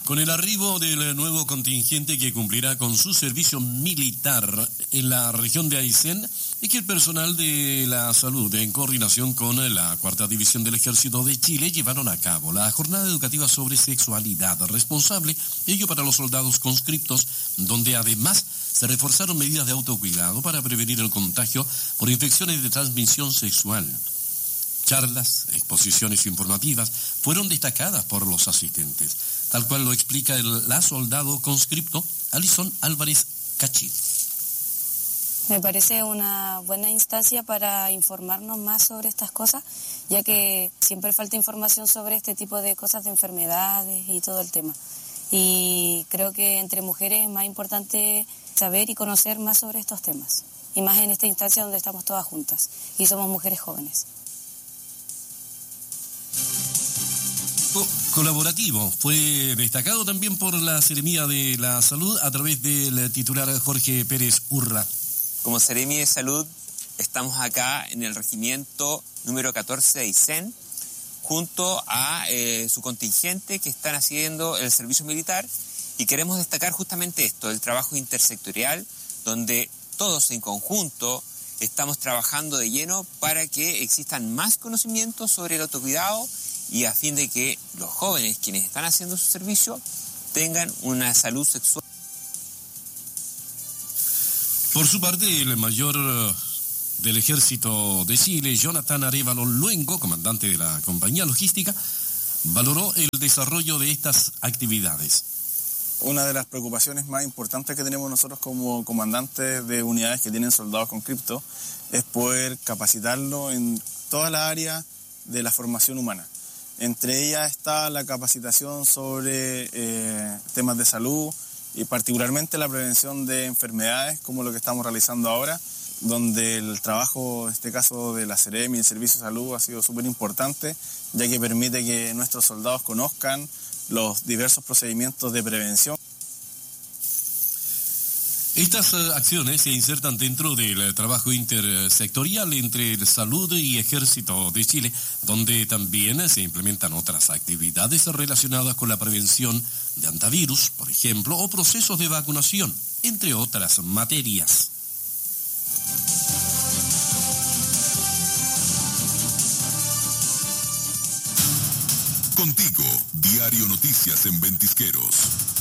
Con el arribo del nuevo contingente que cumplirá con su servicio militar en la región de Aysén, es que el personal de la salud, en coordinación con la Cuarta División del Ejército de Chile, llevaron a cabo la jornada educativa sobre sexualidad responsable, ello para los soldados conscriptos, donde además se reforzaron medidas de autocuidado para prevenir el contagio por infecciones de transmisión sexual. Charlas, exposiciones informativas fueron destacadas por los asistentes, tal cual lo explica la soldado conscripto Alison Álvarez Cachi. Me parece una buena instancia para informarnos más sobre estas cosas, ya que siempre falta información sobre este tipo de cosas, de enfermedades y todo el tema. Y creo que entre mujeres es más importante saber y conocer más sobre estos temas, y más en esta instancia donde estamos todas juntas y somos mujeres jóvenes. Colaborativo fue destacado también por la Seremía de la Salud a través del titular Jorge Pérez Urra. Como Seremi de Salud estamos acá en el regimiento número 14 de Aysén junto a su contingente que están haciendo el servicio militar, y queremos destacar justamente esto, el trabajo intersectorial, donde todos en conjunto estamos trabajando de lleno para que existan más conocimientos sobre el autocuidado y a fin de que los jóvenes quienes están haciendo su servicio tengan una salud sexual. Por su parte, el mayor del Ejército de Chile, Jonathan Arévalo Luengo, comandante de la compañía logística, valoró el desarrollo de estas actividades. Una de las preocupaciones más importantes que tenemos nosotros como comandantes de unidades que tienen soldados conscriptos es poder capacitarlo en toda la área de la formación humana. Entre ellas está la capacitación sobre temas de salud y particularmente la prevención de enfermedades, como lo que estamos realizando ahora, donde el trabajo, en este caso de la Seremi y el Servicio de Salud, ha sido súper importante, ya que permite que nuestros soldados conozcan los diversos procedimientos de prevención. Estas acciones se insertan dentro del trabajo intersectorial entre Salud y Ejército de Chile, donde también se implementan otras actividades relacionadas con la prevención de antivirus, por ejemplo, o procesos de vacunación, entre otras materias. Contigo, Diario Noticias en Ventisqueros.